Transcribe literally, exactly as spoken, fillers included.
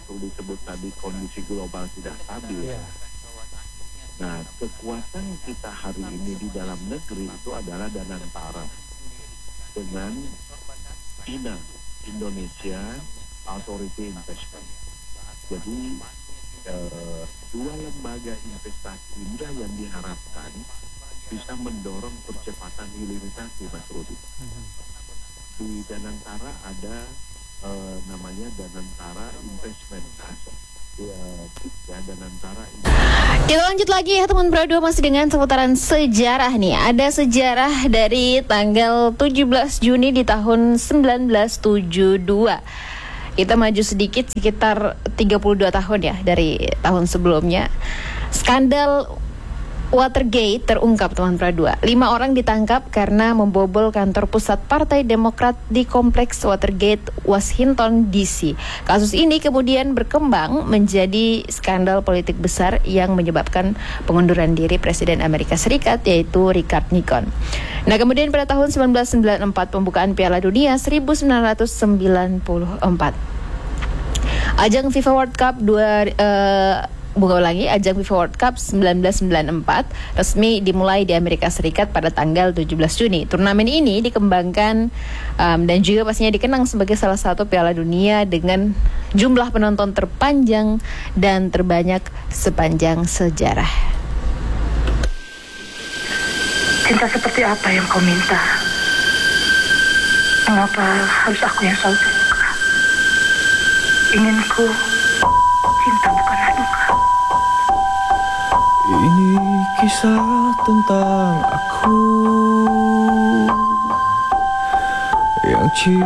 Fatul disebut tadi kondisi global tidak stabil. Iya. Nah, kekuatan kita hari ini di dalam negeri itu adalah Danantara dengan I N A, Indonesia Authority Investment. Jadi eh, dua lembaga investasi inilah yang diharapkan bisa mendorong percepatan hilirisasi, Mas Rudi. Di Danantara ada eh, namanya Danantara Investment Trust. Ya, ya Danantara. Kita lanjut lagi ya teman Prado, masih dengan seputaran sejarah nih. Ada sejarah dari tanggal tujuh belas Juni di tahun sembilan belas tujuh puluh dua. Kita maju sedikit sekitar tiga puluh dua tahun ya dari tahun sebelumnya. Skandal Watergate terungkap teman Pradua. Lima orang ditangkap karena membobol kantor pusat Partai Demokrat di kompleks Watergate, Washington D C. Kasus ini kemudian berkembang menjadi skandal politik besar yang menyebabkan pengunduran diri Presiden Amerika Serikat, yaitu Richard Nixon. Nah, kemudian pada tahun sembilan belas sembilan puluh empat pembukaan Piala Dunia seribu sembilan ratus sembilan puluh empat. Ajang FIFA World Cup dua uh, Bukan lagi, ajang FIFA World Cup seribu sembilan ratus sembilan puluh empat resmi dimulai di Amerika Serikat pada tanggal tujuh belas Juni. Turnamen ini dikembangkan um, dan juga pastinya dikenang sebagai salah satu Piala Dunia dengan jumlah penonton terpanjang dan terbanyak sepanjang sejarah. Cinta seperti apa yang kau minta? Mengapa harus aku yang selalu terluka? Inginku cinta bukanlah duka. Ini kisah tentang aku yang cinta.